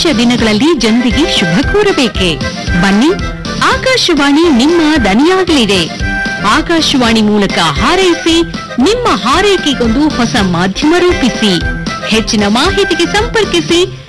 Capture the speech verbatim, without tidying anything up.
ದಿನಗಳಲ್ಲಿ ಜನರಿಗೆ ಶುಭ ಕೋರಬೇಕೆ? ಬನ್ನಿ, ಆಕಾಶವಾಣಿ ನಿಮ್ಮ ದನಿಯಾಗಲಿದೆ. ಆಕಾಶವಾಣಿ ಮೂಲಕ ಹಾರೈಸಿ, ನಿಮ್ಮ ಹಾರೈಕೆಗೊಂದು ಹೊಸ ಮಾಧ್ಯಮ ರೂಪಿಸಿ. ಹೆಚ್ಚಿನ ಮಾಹಿತಿಗೆ ಸಂಪರ್ಕಿಸಿ